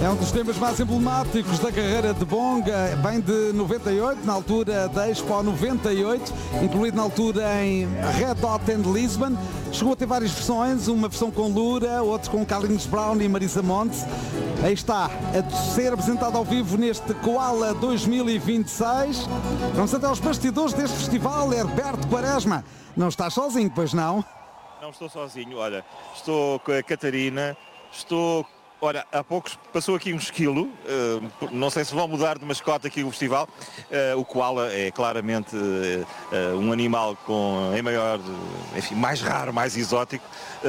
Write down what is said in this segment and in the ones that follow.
É um dos temas mais emblemáticos da carreira de Bonga, vem de 98, na altura da Expo 98, incluído na altura em Red Hot and Lisbon. Chegou a ter várias versões, uma versão com Lura, outra com Carlinhos Brown e Marisa Monte. Aí está, a ser apresentado ao vivo neste Koala 2026. Vamos até aos bastidores deste festival. Herberto Quaresma, não estás sozinho, pois não? Não estou sozinho, olha, estou com a Catarina, Olha, há poucos passou aqui um esquilo, não sei se vão mudar de mascote aqui o festival. O koala é claramente um animal em maior, enfim, mais raro, mais exótico.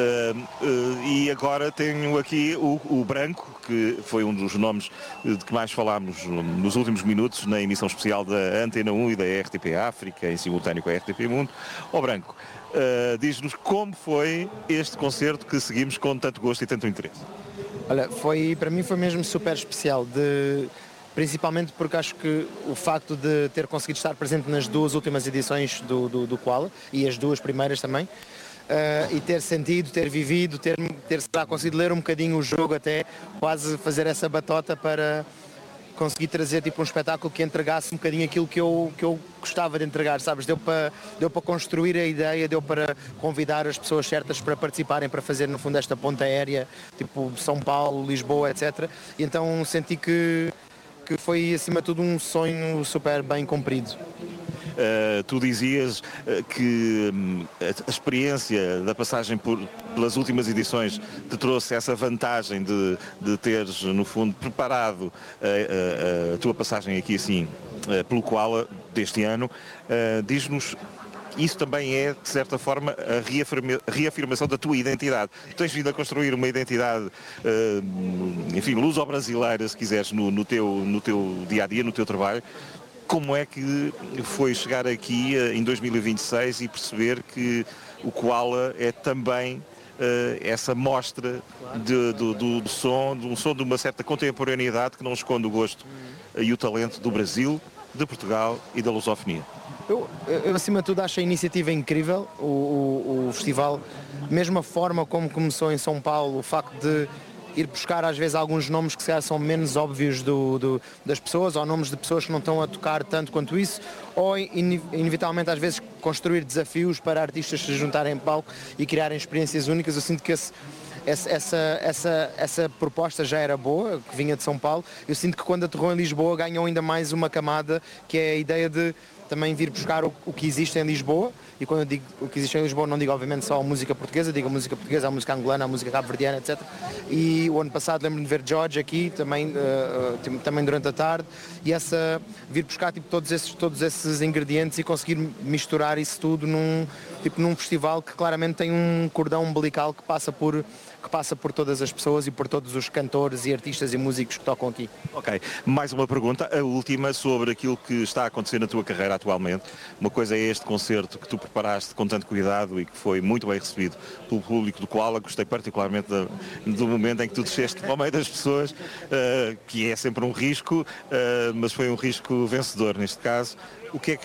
E agora tenho aqui o branco, que foi um dos nomes de que mais falámos nos últimos minutos na emissão especial da Antena 1 e da RTP África, em simultâneo com a RTP Mundo. O branco, diz-nos como foi este concerto que seguimos com tanto gosto e tanto interesse. Olha, para mim foi mesmo super especial, principalmente porque acho que o facto de ter conseguido estar presente nas duas últimas edições do Koala, e as duas primeiras também, e ter sentido, ter vivido, ter conseguido ler um bocadinho o jogo, até quase fazer essa batota para conseguir trazer tipo um espetáculo que entregasse um bocadinho aquilo que eu gostava de entregar, sabes? Deu para construir a ideia, deu para convidar as pessoas certas para participarem, para fazer no fundo esta ponta aérea, tipo São Paulo, Lisboa, etc. E então senti que foi acima de tudo um sonho super bem cumprido. Tu dizias que a experiência da passagem pelas últimas edições te trouxe essa vantagem de teres, no fundo, preparado a tua passagem aqui assim pelo Koala deste ano. Diz-nos, isso também é, de certa forma, a reafirmação da tua identidade. Tu tens vindo a construir uma identidade, enfim, luso-brasileira, se quiseres, no teu dia-a-dia, no teu trabalho. Como é que foi chegar aqui em 2026 e perceber que o Koala é também essa mostra do som, de um som de uma certa contemporaneidade que não esconde o gosto e o talento do Brasil, de Portugal e da lusofonia? Eu acima de tudo acho a iniciativa incrível, o festival, mesmo a forma como começou em São Paulo, o facto de ir buscar às vezes alguns nomes que se calhar são menos óbvios das pessoas, ou nomes de pessoas que não estão a tocar tanto quanto isso, ou inevitavelmente às vezes construir desafios para artistas se juntarem em palco e criarem experiências únicas. Eu sinto que essa proposta já era boa, que vinha de São Paulo. Eu sinto que quando aterrou em Lisboa ganhou ainda mais uma camada, que é a ideia de também vir buscar o que existe em Lisboa. E quando eu digo o que existe em Lisboa, não digo obviamente só a música portuguesa, digo a música portuguesa, a música angolana, a música cabo-verdiana, etc. E o ano passado lembro-me de ver George aqui, também durante a tarde, e vir buscar tipo, todos esses ingredientes e conseguir misturar isso tudo num festival que claramente tem um cordão umbilical que passa por todas as pessoas e por todos os cantores e artistas e músicos que tocam aqui. Ok, mais uma pergunta, a última, sobre aquilo que está a acontecer na tua carreira atualmente. Uma coisa é este concerto que tu preparaste com tanto cuidado e que foi muito bem recebido pelo público do Koala. Gostei particularmente do momento em que tu desceste para o meio das pessoas, que é sempre um risco, mas foi um risco vencedor neste caso. O que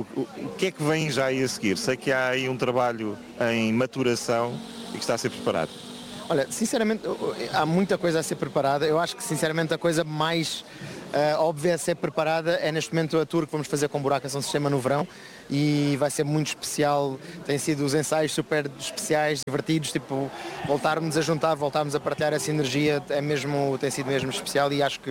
é que vem já aí a seguir? Sei que há aí um trabalho em maturação e que está a ser preparado. Olha, sinceramente, há muita coisa a ser preparada. Eu acho que, sinceramente, a coisa mais óbvia a ser preparada é, neste momento, a tour que vamos fazer com Buraco Ação Sistema no verão. E vai ser muito especial. Tem sido os ensaios super especiais, divertidos, tipo, voltarmos a juntar, voltarmos a partilhar essa energia, tem sido mesmo especial, e acho que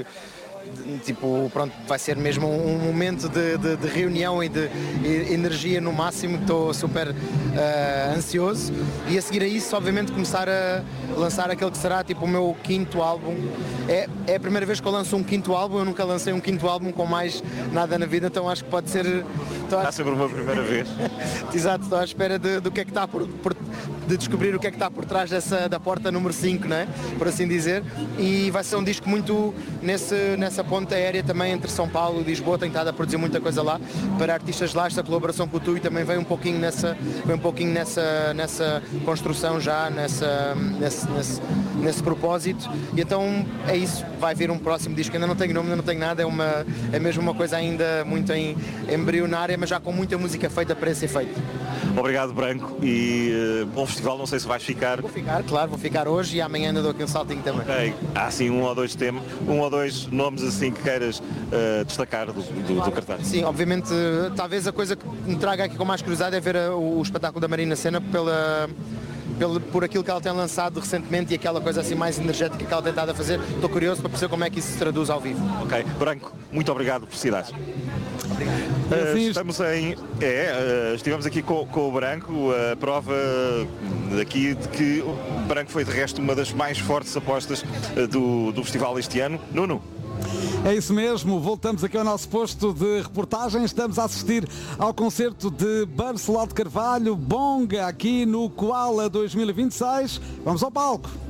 tipo, pronto, vai ser mesmo um momento de reunião e de energia no máximo. Estou super ansioso, e a seguir a isso obviamente começar a lançar aquele que será tipo o meu quinto álbum. É a primeira vez que eu lanço um quinto álbum, eu nunca lancei um quinto álbum com mais nada na vida, então acho que pode ser... Está sempre uma primeira vez. Exato, estou à espera do que é que está de descobrir o que é que está por trás da porta número 5, não é? Por assim dizer, e vai ser um disco muito nessa ponta aérea também entre São Paulo e Lisboa. Tenho estado a produzir muita coisa lá para artistas lá. Esta colaboração com o Tui também vem um pouquinho nessa construção já, nesse propósito, e então é isso, vai vir um próximo disco, ainda não tenho nome, ainda não tenho nada, é mesmo uma coisa ainda muito embrionária, mas já com muita música feita para ser feita. Obrigado, Branco, e bom festival, não sei se vais ficar. Vou ficar, claro, vou ficar hoje e amanhã ainda dou aqui um saltinho também. Okay. Há assim um ou dois nomes assim que queiras destacar do cartaz. Sim, obviamente, talvez a coisa que me traga aqui com mais curiosidade é ver o espetáculo da Marina Sena por aquilo que ela tem lançado recentemente e aquela coisa assim mais energética que ela tem estado a fazer. Estou curioso para perceber como é que isso se traduz ao vivo. Ok, Branco, muito obrigado por cidades. Estivemos aqui com o Branco, a prova aqui de que o Branco foi de resto uma das mais fortes apostas do festival este ano. Nuno. É isso mesmo, voltamos aqui ao nosso posto de reportagem, estamos a assistir ao concerto de Barceló de Carvalho, Bonga, aqui no Koala 2026. Vamos ao palco.